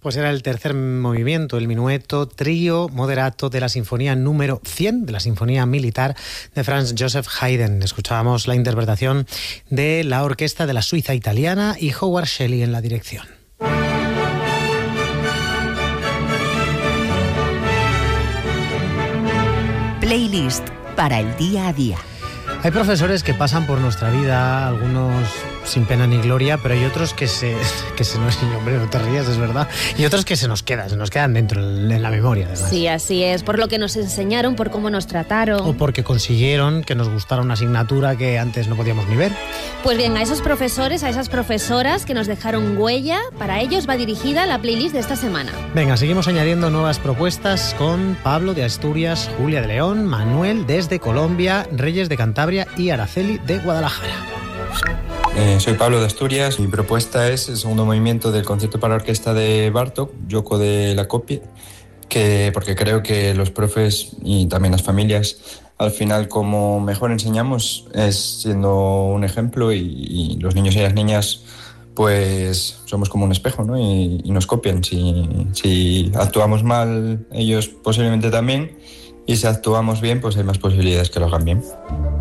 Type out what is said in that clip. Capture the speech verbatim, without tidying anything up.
Pues era el tercer movimiento, el minueto trío moderato de la sinfonía número cien de la Sinfonía Militar de Franz Joseph Haydn. Escuchábamos la interpretación de la orquesta de la Suiza italiana y Howard Shelley en la dirección. Playlist para el día a día. Hay profesores que pasan por nuestra vida, algunos sin pena ni gloria, pero hay otros que se, que se nos... Hombre, no te rías, es verdad. Y otros que se nos quedan, se nos quedan dentro, en la memoria, además. Sí, así es, por lo que nos enseñaron, por cómo nos trataron. O porque consiguieron que nos gustara una asignatura que antes no podíamos ni ver. Pues bien, a esos profesores, a esas profesoras que nos dejaron huella, para ellos va dirigida la playlist de esta semana. Venga, seguimos añadiendo nuevas propuestas con Pablo de Asturias, Julia de León, Manuel desde Colombia, Reyes de Cantabria y Araceli de Guadalajara. Eh, soy Pablo de Asturias. Mi propuesta es el segundo movimiento del concierto para orquesta de Bartók, Yoko de la Copia, que, porque creo que los profes y también las familias, al final, como mejor enseñamos es siendo un ejemplo, y, y los niños y las niñas pues somos como un espejo, ¿no? y, y nos copian. Si, si actuamos mal, ellos posiblemente también, y si actuamos bien, pues hay más posibilidades que lo hagan bien.